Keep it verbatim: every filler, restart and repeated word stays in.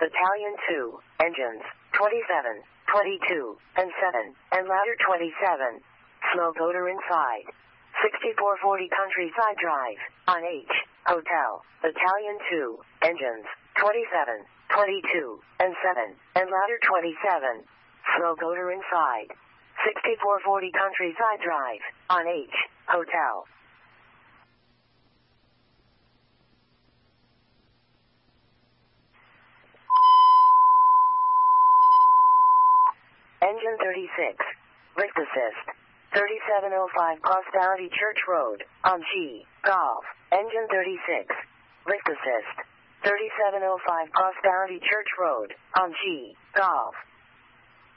Battalion two, engines, twenty-seven, twenty-two, and seven, and ladder twenty-seven. Smoke odor inside. sixty-four forty Countryside Drive, on H, Hotel, Battalion two, engines, twenty-seven, twenty-two, and seven, and ladder twenty-seven. Smoke odor inside. sixty-four forty Countryside Drive, on H, Hotel. Engine thirty-six, lift assist. thirty-seven oh five Prosperity Church Road, on G, Golf. Engine thirty-six, lift assist. thirty-seven oh five Prosperity Church Road, on G, Golf.